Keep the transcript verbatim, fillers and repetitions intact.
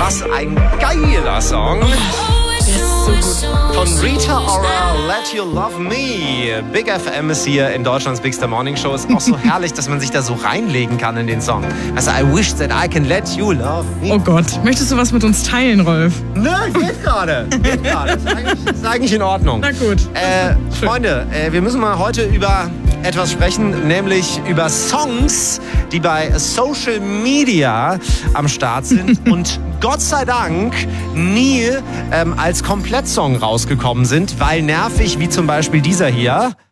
Was ein geiler Song. Der ist so gut. Von Rita Ora, Let You Love Me. Big F M ist hier in Deutschlands Big Star Morning Show. Ist auch so herrlich, dass man sich da so reinlegen kann in den Song. Also, I wish that I can let you love me. Oh Gott, möchtest du was mit uns teilen, Rolf? Nö, geht gerade. Geht gerade. Ist eigentlich, ist eigentlich in Ordnung. Na gut. Äh, Freunde, äh, wir müssen mal heute über etwas sprechen, nämlich über Songs, die bei Social Media am Start sind und Gott sei Dank nie ähm, als Komplettsong rausgekommen sind, weil nervig, wie zum Beispiel dieser hier.